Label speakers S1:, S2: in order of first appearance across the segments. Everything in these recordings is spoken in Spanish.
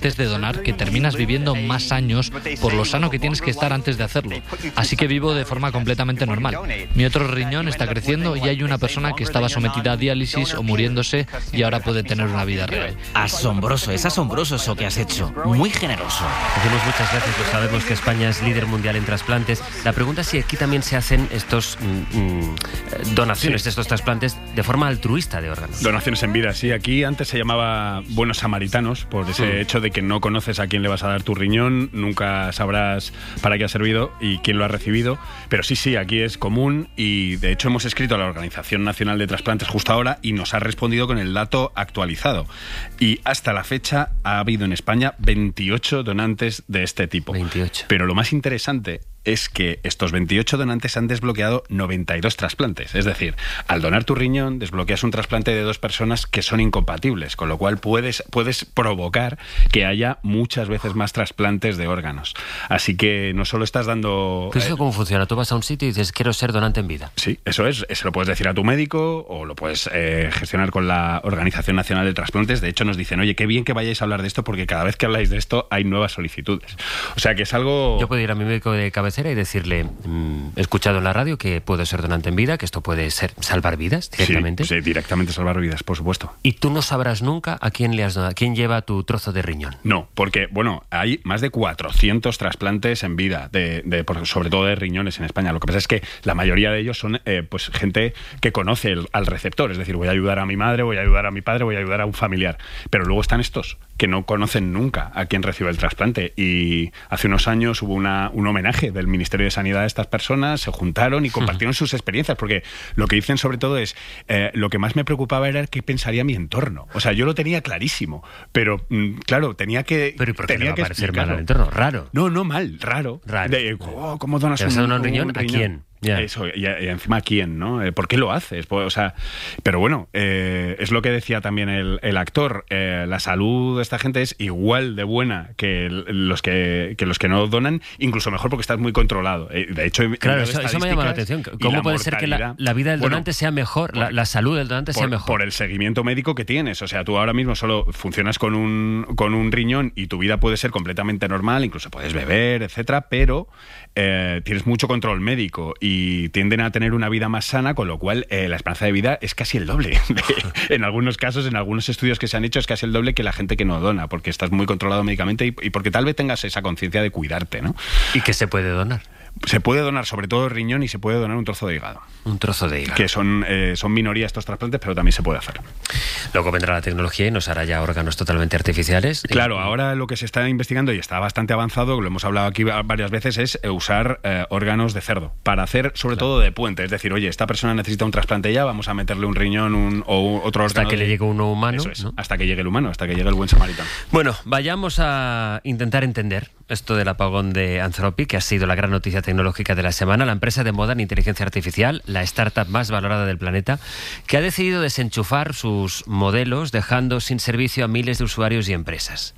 S1: antes de donar que terminas viviendo más años por lo sano que tienes que estar antes de hacerlo. Así que vivo de forma completamente normal. Mi otro riñón está creciendo y hay una persona que estaba sometida a diálisis o muriéndose y ahora puede tener una vida real.
S2: Asombroso, es asombroso eso que has hecho. Muy generoso.
S3: Decimos muchas gracias, pues sabemos que España es líder mundial en trasplantes. La pregunta es si aquí también se hacen estos donaciones de estos trasplantes de forma altruista de órganos.
S4: Donaciones en vida, sí. Aquí antes se llamaba buenos samaritanos por ese hecho de que no conoces a quién le vas a dar tu riñón, nunca sabrás para qué ha servido y quién lo ha recibido. Pero sí, aquí es común y de hecho hemos escrito a la Organización Nacional de Trasplantes justo ahora y nos ha respondido con el dato actualizado. Y hasta la fecha ha habido en España 28 donantes de este tipo.
S3: 28.
S4: Pero lo más interesante es que estos 28 donantes han desbloqueado 92 trasplantes. Es decir, al donar tu riñón, desbloqueas un trasplante de 2 personas que son incompatibles, con lo cual puedes provocar que haya muchas veces más trasplantes de órganos. Así que no solo estás dando...
S3: ¿Pero eso cómo funciona? Tú vas a un sitio y dices, quiero ser donante en vida.
S4: Sí, eso es. Eso lo puedes decir a tu médico o lo puedes gestionar con la Organización Nacional de Trasplantes. De hecho, nos dicen, oye, qué bien que vayáis a hablar de esto porque cada vez que habláis de esto hay nuevas solicitudes. O sea, que es algo...
S3: Yo puedo ir a mi médico de cabecera y decirle, he escuchado en la radio que puedo ser donante en vida, que esto puede ser salvar vidas directamente.
S4: Sí, directamente salvar vidas, por supuesto.
S3: Y tú no sabrás nunca a quién le has donado, a quién lleva tu trozo de riñón.
S4: No, porque, hay más de 400 trasplantes en vida, sobre todo de riñones en España. Lo que pasa es que la mayoría de ellos son gente que conoce al receptor, es decir, voy a ayudar a mi madre, voy a ayudar a mi padre, voy a ayudar a un familiar. Pero luego están estos que no conocen nunca a quién recibe el trasplante. Y hace unos años hubo un homenaje del Ministerio de Sanidad a estas personas, se juntaron y compartieron sus experiencias, porque lo que dicen sobre todo es, lo que más me preocupaba era qué pensaría mi entorno. O sea, yo lo tenía clarísimo, pero claro, tenía que...
S3: ¿Pero y por qué
S4: tenía
S3: le va
S4: que
S3: a parecer
S4: explicarlo.
S3: mal al entorno? Raro.
S4: No, mal, raro. ¿Cómo donas
S3: ¿Te vas a donar un riñón? ¿A quién? Yeah.
S4: Eso, y encima ¿a quién? ¿No? ¿Por qué lo haces? Pues, o sea, pero bueno, es lo que decía también el actor. La salud de esta gente es igual de buena que los que no donan, incluso mejor porque estás muy controlado. De hecho,
S3: claro, eso me llama la atención. ¿Cómo puede ser que la vida del donante sea mejor, la salud del donante sea mejor?
S4: Por el seguimiento médico que tienes. O sea, tú ahora mismo solo funcionas con un riñón y tu vida puede ser completamente normal, incluso puedes beber, etcétera, pero tienes mucho control médico y tienden a tener una vida más sana, con lo cual la esperanza de vida es casi el doble. En algunos casos, en algunos estudios que se han hecho, es casi el doble que la gente que no dona, porque estás muy controlado médicamente y porque tal vez tengas esa conciencia de cuidarte, ¿no?
S3: ¿Y qué se puede donar?
S4: Se puede donar sobre todo riñón y se puede donar un trozo de hígado.
S3: Un trozo de hígado.
S4: Que son minoría estos trasplantes, pero también se puede hacer.
S3: Luego vendrá la tecnología y nos hará ya órganos totalmente artificiales.
S4: Claro, ahora lo que se está investigando y está bastante avanzado, lo hemos hablado aquí varias veces, es usar órganos de cerdo para hacer sobre todo de puente. Es decir, oye, esta persona necesita un trasplante ya, vamos a meterle un riñón o otro órgano.
S3: Hasta que le llegue uno humano.
S4: Eso es,
S3: ¿no?
S4: hasta que llegue el humano, hasta que llegue el buen samaritano.
S3: Bueno, vayamos a intentar entender esto del apagón de Anthropic, que ha sido la gran noticia tecnológica de la semana. La empresa de moda en inteligencia artificial, la startup más valorada del planeta, que ha decidido desenchufar sus modelos dejando sin servicio a miles de usuarios y empresas.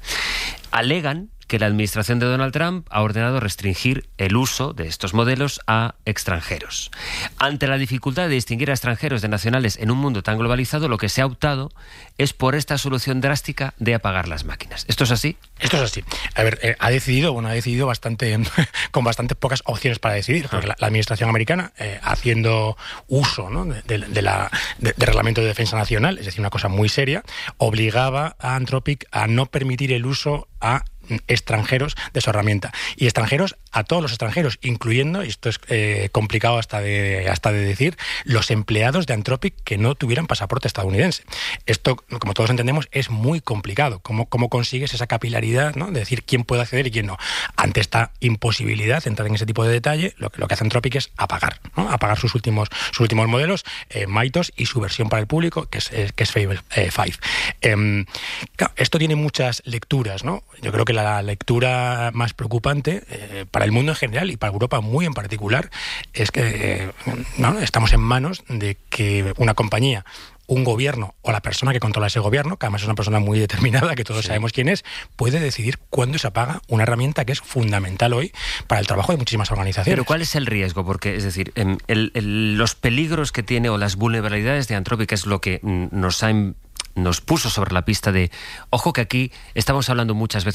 S3: Alegan que la administración de Donald Trump ha ordenado restringir el uso de estos modelos a extranjeros. Ante la dificultad de distinguir a extranjeros de nacionales en un mundo tan globalizado, lo que se ha optado es por esta solución drástica de apagar las máquinas. ¿Esto es así?
S5: Esto es así. A ver, ha decidido bastante con bastante pocas opciones para decidir, porque la administración americana, haciendo uso, ¿no?, de reglamento de defensa nacional, es decir, una cosa muy seria, obligaba a Anthropic a no permitir el uso a extranjeros de su herramienta. Y extranjeros a todos los extranjeros, incluyendo, y esto es complicado hasta de decir, los empleados de Anthropic que no tuvieran pasaporte estadounidense. Esto, como todos entendemos, es muy complicado. ¿Cómo consigues esa capilaridad, ¿no?, de decir quién puede acceder y quién no? Ante esta imposibilidad de entrar en ese tipo de detalle, lo que hace Anthropic es apagar, ¿no?, apagar sus últimos modelos, Mythos, y su versión para el público, que es Fable 5. Claro, esto tiene muchas lecturas, ¿no? Yo creo que la lectura más preocupante para el mundo en general y para Europa muy en particular es que estamos en manos de que una compañía, un gobierno o la persona que controla ese gobierno, que además es una persona muy determinada, que todos sabemos quién es, puede decidir cuándo se apaga una herramienta que es fundamental hoy para el trabajo de muchísimas organizaciones.
S3: Pero ¿cuál es el riesgo? Porque, es decir, los peligros que tiene o las vulnerabilidades de Anthropic es lo que nos puso sobre la pista de, ojo que aquí estamos hablando muchas veces